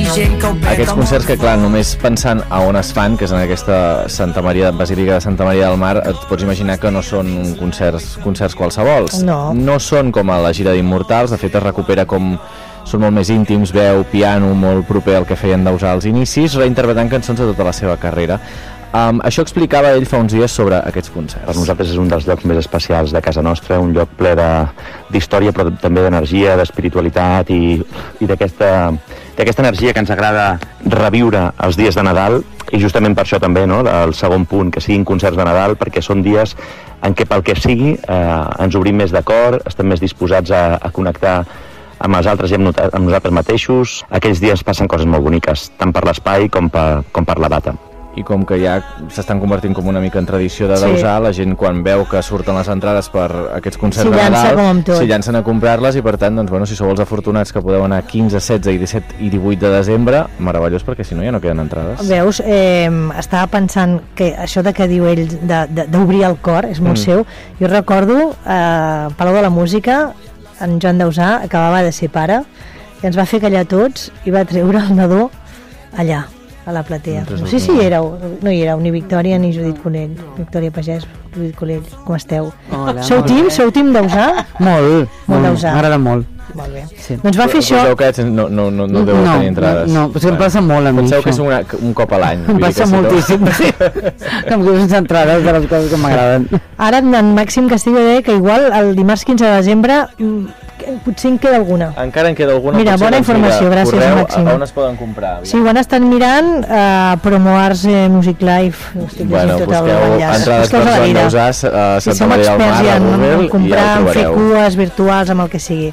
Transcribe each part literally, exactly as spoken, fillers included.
Aquests concerts que, clar, només pensant a on es fan, que és en aquesta Santa Maria, Basílica de Santa Maria del Mar, et pots imaginar que no són concerts, concerts qualsevols. No. No són com a la gira d'Immortals, de fet es recupera com... Són molt més íntims, veu, piano, molt proper al que feien Dausà als inicis, reinterpretant cançons de tota la seva carrera. Um, això explicava ell fa uns dies sobre aquests concerts. Per nosaltres és un dels llocs més especials de casa nostra, un lloc ple d'història, però també d'energia, d'espiritualitat i, i d'aquesta energia que ens agrada reviure els dies de Nadal, i justament per això també, no?, el segon punt, que siguin concerts de Nadal, perquè són dies en què pel que sigui eh, ens obrim més de cor, estem més disposats a, a connectar amb els altres i amb, amb nosaltres mateixos. Aquells dies passen coses molt boniques, tant per l'espai com, per, com per la data. I com que ja s'estan convertint com una mica en tradició de Dausà, sí. La gent quan veu que surten les entrades per aquests concerts de Nadal s'hi llancen a comprar-les, i per tant, doncs, bueno, si sou els afortunats que podeu anar quinze, setze, i disset i divuit de desembre, meravellós, perquè si no ja no queden entrades. Veus, eh, estava pensant que això de que diu ell d'obrir el cor és molt mm. seu. Jo recordo eh, Palau de la Música, en Joan Dausà acabava de ser pare i ens va fer callar tots i va treure el nadó allà a la platea. No sé si hi éreu, no hi éreu ni Victòria ni Judit Collell. Victòria Pagès, Judit Collell, com esteu? Hola, sou team? Sou team Dausà? Molt, molt Dausà. M'agrada molt. Molt bé. Sí. Doncs va fer això... Penseu que no, no, no, no deu no, tenir entrades. No, no, però em passa molt a mi. Penseu que és una, un cop a l'any. Em passa moltíssim. Sí. Em quedo sense entrades de les coses que m'agraden. Ara en Màxim Castillo deia que igual el dimarts quinze de desembre potser en queda alguna. Encara en queda alguna. Mira, bona informació, gràcies, correu, Màxim. on es poden comprar? Aviam. Sí, ho han estat mirant a uh, Promoars eh, Music Live. Estic bueno, tot busqueu el entrades per Joan Dausà, a Santa Maria del Mar, a Google, en comprar, i ja ho fer cues virtuals, amb el que sigui.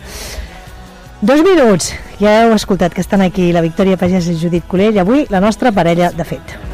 Dos minuts, ja heu escoltat que estan aquí la Victòria Pagès i Judit Collell, avui la nostra parella de fet.